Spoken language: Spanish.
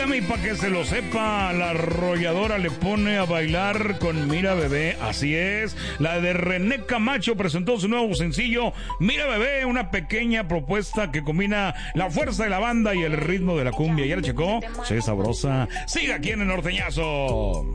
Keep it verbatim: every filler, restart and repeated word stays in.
Y para que se lo sepa, la arrolladora le pone a bailar con Mira Bebé. Así es, la de René Camacho presentó su nuevo sencillo Mira Bebé, una pequeña propuesta que combina la fuerza de la banda y el ritmo de la cumbia. ¿Ya la checó? Se ve sabrosa. Siga aquí en el Norteñazo.